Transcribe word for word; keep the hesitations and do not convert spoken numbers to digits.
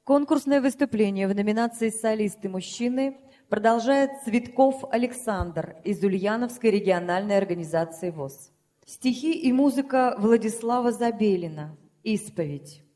Конкурсное выступление в номинации «Солисты мужчины» продолжает Цветков Александр из Ульяновской региональной организации ВОС. Стихи и музыка Владислава Забелина. «Исповедь».